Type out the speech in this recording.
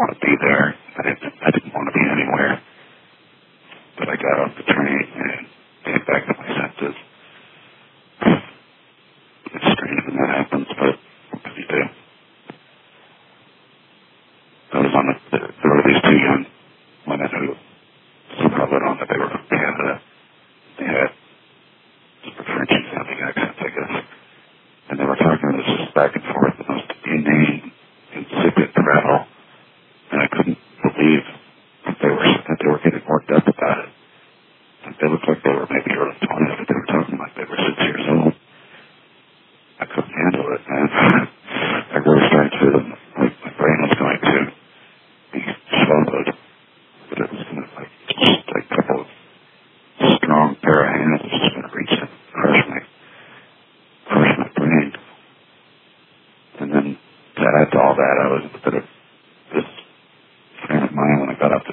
want to be there. I didn't want to be anywhere. But I got off the train and came back to my senses. It's strange when that happens, but what can you do? There were these two young women who somehow let on that they were from Canada. They had French-sounding accents, I guess. And they were talking to us back and forth, the most inane, insipid prattle. And I couldn't believe that they were getting worked up about it. They looked like they were maybe early 20s, but they were talking like they were 6 years old. I couldn't handle it, man. I really started to feel like my brain was going to be swallowed. But it was going to, just like a couple of strong pair of hands was just going to reach and crush my brain. And then to add to all that, I was a bit of this friend of mine when I got off the